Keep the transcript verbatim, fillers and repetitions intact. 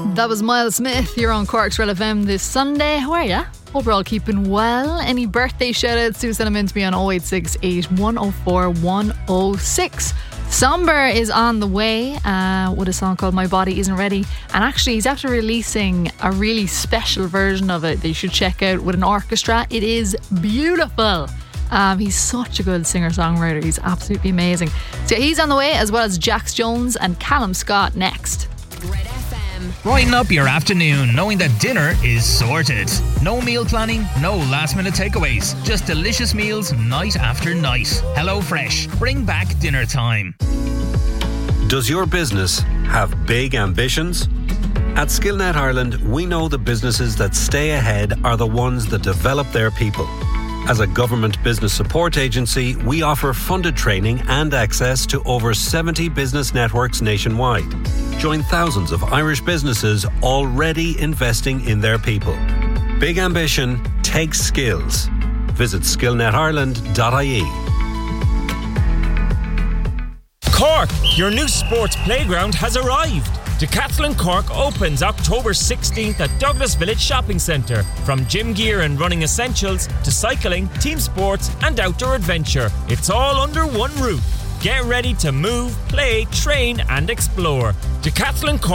That was Miles Smith. You're on Cork's Real F M this Sunday. How are ya? Hope we're all keeping well. Any birthday shout outs, do send them in to me on oh eight six eight, one oh four, one oh six. Somber is on the way uh, with a song called My Body Isn't Ready, and actually he's after releasing a really special version of it that you should check out with an orchestra. It is beautiful. Um, he's such a good singer-songwriter. He's absolutely amazing. So he's on the way, as well as Jax Jones and Callum Scott next. Red F M. Brighten up your afternoon knowing that dinner is sorted. No meal planning, no last minute takeaways. Just delicious meals night after night. HelloFresh. Bring back dinner time. Does your business have big ambitions? At Skillnet Ireland, we know the businesses that stay ahead are the ones that develop their people. As a government business support agency, we offer funded training and access to over seventy business networks nationwide. Join thousands of Irish businesses already investing in their people. Big ambition takes skills. Visit skillnet ireland dot I E. Cork, your new sports playground has arrived. Decathlon Cork opens October sixteenth at Douglas Village Shopping Centre. From gym gear and running essentials to cycling, team sports and outdoor adventure, it's all under one roof. Get ready to move, play, train and explore. Decathlon Cork